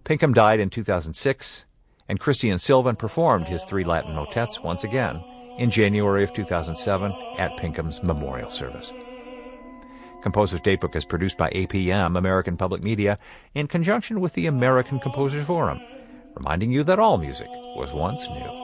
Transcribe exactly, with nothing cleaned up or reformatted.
Pinkham died in two thousand six, and Christian Sylvan performed his three Latin motets once again in January of two thousand seven at Pinkham's memorial service. Composer's Datebook is produced by A P M, American Public Media, in conjunction with the American Composers Forum, reminding you that all music was once new.